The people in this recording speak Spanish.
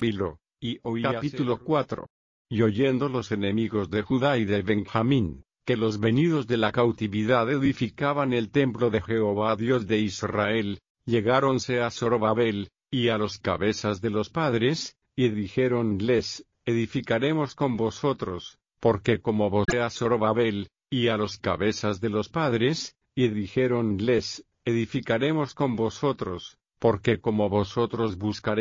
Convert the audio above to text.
filo, y oíase. Capítulo 4. Y oyendo los enemigos de Judá y de Benjamín, que los venidos de la cautividad edificaban el templo de Jehová Dios de Israel, llegáronse a Zorobabel, y a los cabezas de los padres, y dijéronles, edificaremos con vosotros, porque como vos a Zorobabel, y a los cabezas de los padres, y dijéronles, edificaremos con vosotros, porque como vosotros buscaréis